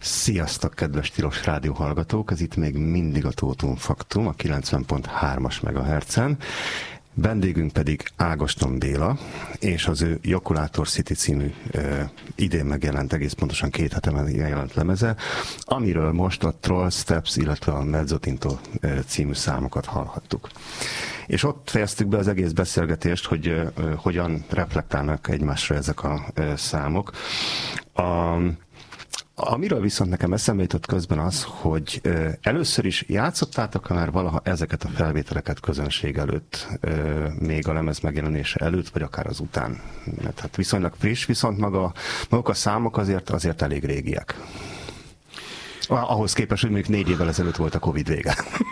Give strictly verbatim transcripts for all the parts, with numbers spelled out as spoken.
Sziasztok, kedves Tilos Rádió hallgatók! Ez itt még mindig a Tótum Faktum, a kilencven pont hármas megahertzen. Vendégünk pedig Ágoston Béla, és az ő Jokulátor City című ö, idén megjelent, egész pontosan két hete megjelent lemeze, amiről most a Troll Steps, illetve a Mezzotinto ö, című számokat hallhattuk. És ott fejeztük be az egész beszélgetést, hogy ö, ö, hogyan reflektálnak egymásra ezek a ö, számok. A Amiről viszont nekem eszembe jutott közben az, hogy ö, először is játszottátok már valaha ezeket a felvételeket közönség előtt, ö, még a lemez megjelenése előtt, vagy akár az után. Tehát viszonylag friss, viszont maga, maguk a számok azért, azért elég régiek. Ahhoz képest, hogy mondjuk négy évvel ezelőtt volt a Covid vége.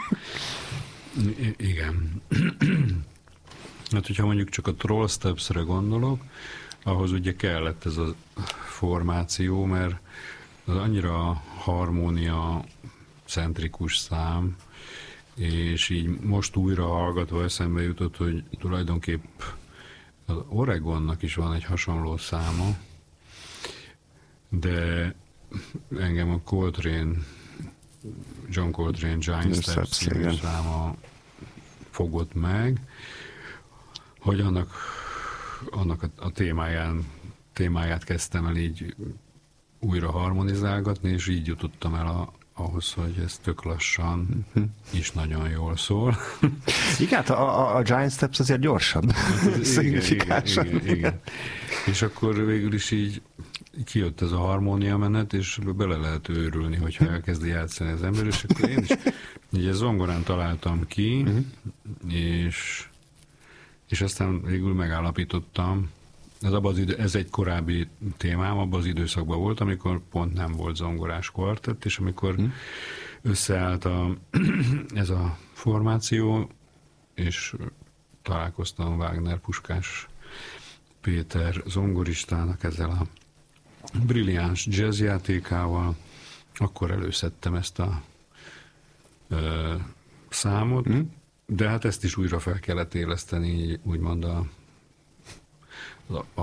I- igen. Hát, hogyha mondjuk csak a Troll Steps-re gondolok, ahhoz ugye kellett ez a formáció, mert az annyira harmónia centrikus szám, és így most újra hallgatva eszembe jutott, hogy tulajdonképp az Oregonnak is van egy hasonló száma, de engem a Coltrane, John Coltrane Giant Steps című száma fogott meg, hogy annak, annak a, a témáján, témáját kezdtem el így újra harmonizálgatni, és így jutottam el a, ahhoz, hogy ez tök lassan uh-huh. is nagyon jól szól. Igen, hát a, a Giant Steps azért gyorsabb. Hát, igen, igen, igen, igen. És akkor végül is így kijött ez a harmónia menet, és bele lehet őrülni, hogyha elkezdi játszani az ember, és akkor én is így zongorán találtam ki, uh-huh. és, és aztán végül megállapítottam, Ez, az idő, ez egy korábbi témám, abban az időszakban volt, amikor pont nem volt zongorás kvartett, és amikor hmm. összeállt a, ez a formáció, és találkoztam Wagner Puskás Péter zongoristának ezzel a brilliáns jazzjátékával, akkor előszedtem ezt a ö, számot, hmm. de hát ezt is újra fel kellett éleszteni, úgymond a a